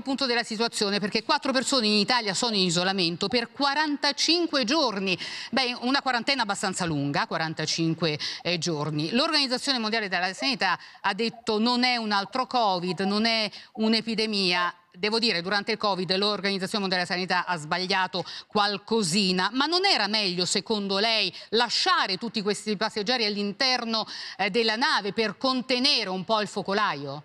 punto della situazione, perché 4 persone in Italia sono in isolamento per 45 giorni. Beh, una quarantena abbastanza lunga, 45 giorni. L'Organizzazione Mondiale della Sanità ha detto non è un altro Covid, non è un'epidemia. Devo dire, durante il Covid l'Organizzazione Mondiale della Sanità ha sbagliato qualcosina, ma non era meglio, secondo lei, lasciare tutti questi passeggeri all'interno della nave per contenere un po' il focolaio?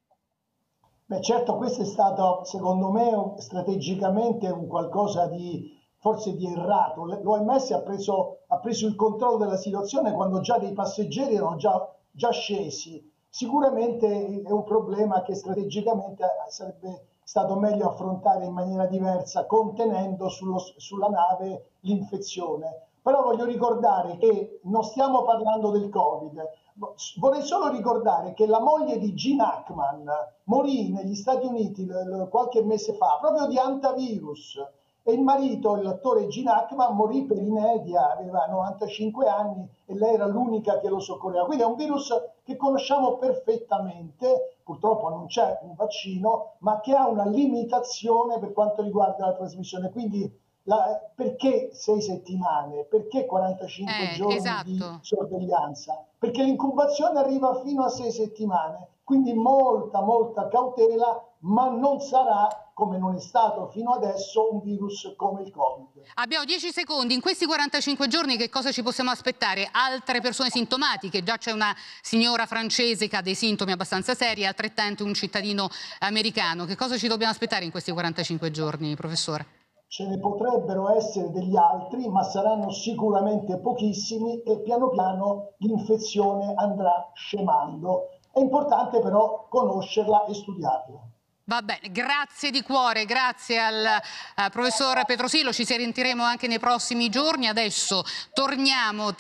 Beh, certo, questo è stato, secondo me, strategicamente un qualcosa di forse di errato. L'OMS ha preso il controllo della situazione quando già dei passeggeri erano già scesi. Sicuramente è un problema che strategicamente sarebbe stato meglio affrontare in maniera diversa, contenendo sulla nave l'infezione. Però voglio ricordare che non stiamo parlando del Covid. Vorrei solo ricordare che la moglie di Gene Hackman morì negli Stati Uniti qualche mese fa proprio di antivirus e il marito, l'attore Gene Hackman, morì per inedia, aveva 95 anni e lei era l'unica che lo soccorreva. Quindi è un virus che conosciamo perfettamente, purtroppo non c'è un vaccino, ma che ha una limitazione per quanto riguarda la trasmissione. Quindi perché 6 settimane? Perché 45 giorni esatto. di sorveglianza? Perché l'incubazione arriva fino a 6 settimane, quindi molta cautela, ma non sarà, come non è stato fino adesso, un virus come il Covid. Abbiamo 10 secondi. In questi 45 giorni che cosa ci possiamo aspettare? Altre persone sintomatiche? Già c'è una signora francese che ha dei sintomi abbastanza seri, altrettanto un cittadino americano. Che cosa ci dobbiamo aspettare in questi 45 giorni, professore? Ce ne potrebbero essere degli altri, ma saranno sicuramente pochissimi e piano piano l'infezione andrà scemando. È importante però conoscerla e studiarla. Va bene, grazie di cuore, grazie al professor Petrosillo, ci sentiremo anche nei prossimi giorni. Adesso torniamo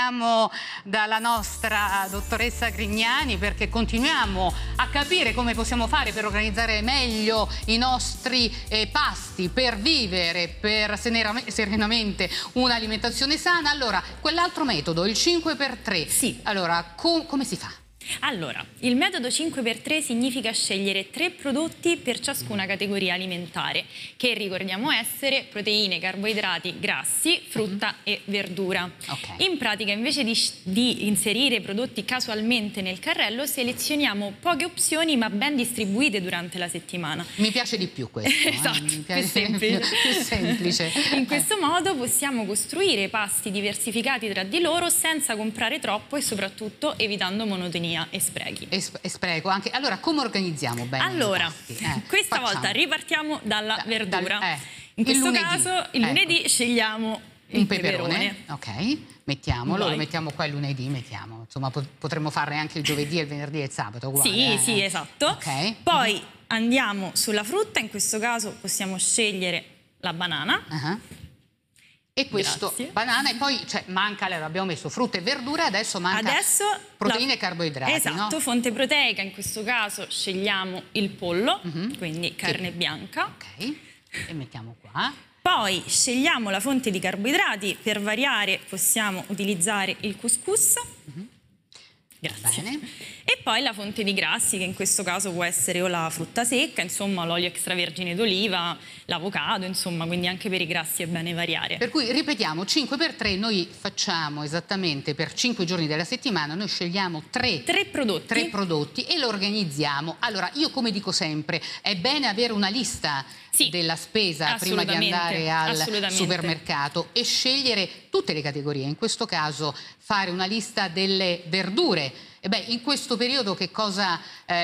dalla nostra dottoressa Grignani, perché continuiamo a capire come possiamo fare per organizzare meglio i nostri pasti, per vivere serenamente un'alimentazione sana. Allora, quell'altro metodo, il 5x3, sì. Allora, come si fa? Allora, il metodo 5x3 significa scegliere 3 prodotti per ciascuna categoria alimentare, che ricordiamo essere proteine, carboidrati, grassi, frutta e verdura. Okay. In pratica, invece di inserire prodotti casualmente nel carrello, selezioniamo poche opzioni ma ben distribuite durante la settimana. Mi piace di più questo. Esatto, Mi più più semplice. In questo modo possiamo costruire pasti diversificati tra di loro senza comprare troppo e soprattutto evitando monotonia e sprechi. E spreco anche. Allora, come organizziamo bene? Allora, questa volta ripartiamo dalla verdura. In questo caso, il lunedì scegliamo il peperone. Ok, mettiamolo, lo mettiamo qua il lunedì, insomma, potremmo farne anche il giovedì, il venerdì e il sabato. Uguale, sì, esatto. Okay. Poi andiamo sulla frutta, in questo caso possiamo scegliere la banana. E questo, banana, e poi manca, allora abbiamo messo frutta e verdura, adesso manca proteine e carboidrati. Esatto, no? Fonte proteica, in questo caso scegliamo il pollo, quindi carne bianca. Ok, e mettiamo qua. Poi scegliamo la fonte di carboidrati, per variare possiamo utilizzare il couscous. Grazie. Bene. E poi la fonte di grassi, che in questo caso può essere o la frutta secca, insomma l'olio extravergine d'oliva, l'avocado, insomma, quindi anche per i grassi è bene variare. Per cui ripetiamo, 5x3 noi facciamo esattamente per 5 giorni della settimana, noi scegliamo 3 prodotti e lo organizziamo. Allora, io come dico sempre, è bene avere una lista della spesa prima di andare al supermercato e scegliere tutte le categorie, in questo caso fare una lista delle verdure. E beh, in questo periodo che cosa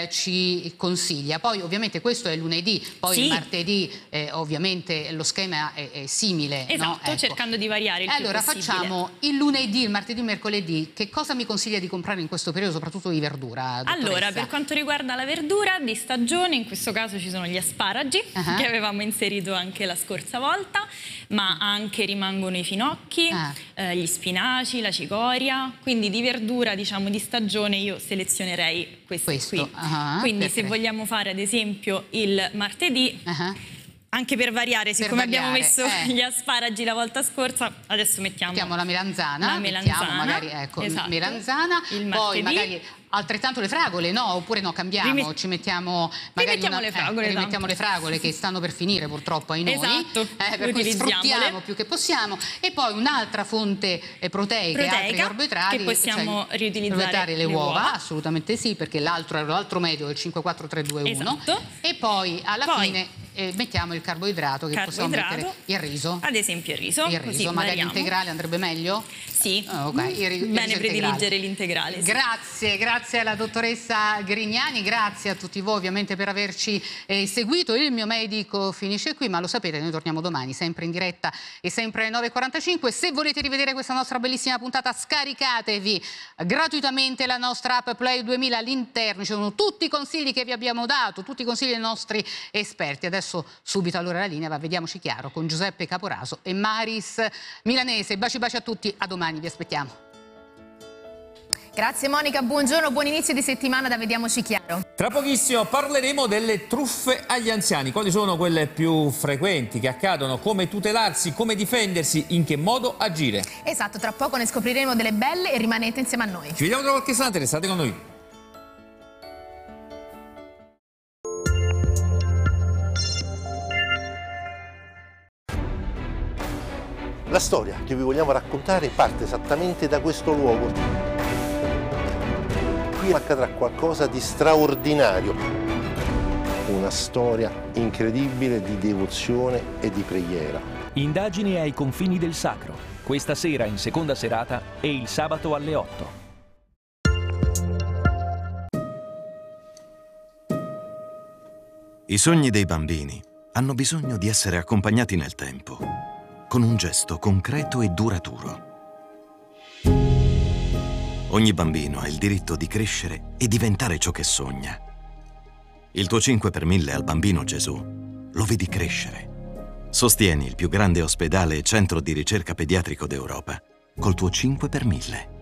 ci consiglia? Poi ovviamente questo è il lunedì, poi il martedì ovviamente lo schema è simile. Esatto, no? Ecco. Cercando di variare il più possibile. Allora facciamo il lunedì, il martedì, il mercoledì. Che cosa mi consiglia di comprare in questo periodo, soprattutto di verdura, dottoressa? Allora, per quanto riguarda la verdura di stagione, in questo caso ci sono gli asparagi, che avevamo inserito anche la scorsa volta, ma anche rimangono i finocchi, gli spinaci, la cicoria, quindi di verdura, diciamo, di stagione io selezionerei questo qui. Quindi se vogliamo fare ad esempio il martedì, anche per variare, siccome abbiamo messo gli asparagi la volta scorsa, adesso mettiamo la melanzana, mettiamo magari melanzana, poi magari altrettanto le fragole, no? Oppure no, cambiamo, ci mettiamo magari rimettiamo le fragole che stanno per finire purtroppo ai noi, per cui sfruttiamo più che possiamo, e poi un'altra fonte proteica, altri carboidrati che possiamo riutilizzare, le uova, assolutamente sì, perché l'altro metodo è il 5-4-3-2-1, e poi alla fine mettiamo il carboidrato, che possiamo mettere il riso, ad esempio il riso magari integrale andrebbe meglio? Sì, bene prediligere l'integrale. Grazie alla dottoressa Grignani, grazie a tutti voi ovviamente per averci seguito. Il mio medico finisce qui, ma lo sapete, noi torniamo domani sempre in diretta e sempre alle 9:45. Se volete rivedere questa nostra bellissima puntata, scaricatevi gratuitamente la nostra app Play 2000. All'interno ci sono tutti i consigli che vi abbiamo dato, tutti i consigli dei nostri esperti. Adesso subito allora la linea, vediamoci chiaro con Giuseppe Caporaso e Maris Milanese. Baci a tutti, a domani, vi aspettiamo. Grazie Monica, buongiorno, buon inizio di settimana da Vediamoci Chiaro. Tra pochissimo parleremo delle truffe agli anziani, quali sono quelle più frequenti che accadono, come tutelarsi, come difendersi, in che modo agire. Esatto, tra poco ne scopriremo delle belle e rimanete insieme a noi. Ci vediamo tra qualche istante, restate con noi. La storia che vi vogliamo raccontare parte esattamente da questo luogo. Qui accadrà qualcosa di straordinario. Una storia incredibile di devozione e di preghiera. Indagini ai confini del sacro. Questa sera in seconda serata e il sabato alle 8. I sogni dei bambini hanno bisogno di essere accompagnati nel tempo, con un gesto concreto e duraturo. Ogni bambino ha il diritto di crescere e diventare ciò che sogna. Il tuo 5 per 1000 al Bambino Gesù lo vedi crescere. Sostieni il più grande ospedale e centro di ricerca pediatrico d'Europa col tuo 5 per 1000.